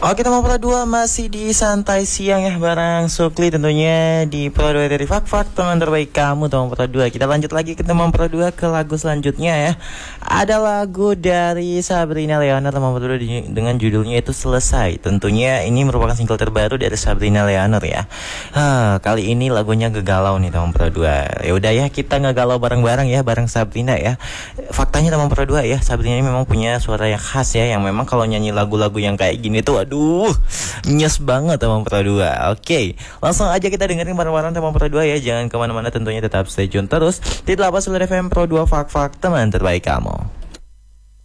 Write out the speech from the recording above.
Oke, teman Pro 2 masih di santai siang ya bareng Sukli tentunya di Pro 2 dari Fak teman terbaik kamu teman Pro 2. Kita lanjut lagi ke teman Pro 2 ke lagu selanjutnya ya. Ada lagu dari Sabrina Leonard teman Pro 2 dengan judulnya itu Selesai. Tentunya ini merupakan single terbaru dari Sabrina Leonard ya. Kali ini lagunya ngegalau nih teman Pro 2. Ya udah ya, kita ngegalau bareng-bareng ya bareng Sabrina ya. Faktanya teman Pro 2 ya, Sabrina ini memang punya suara yang khas ya, yang memang kalau nyanyi lagu-lagu yang kayak gini tuh aduh, nyes banget teman Pro 2. Oke, langsung aja kita dengerin bareng-bareng teman Pro 2 ya. Jangan kemana-mana, tentunya tetap stay tune terus di 88 FM Pro 2 Fak teman terbaik kamu.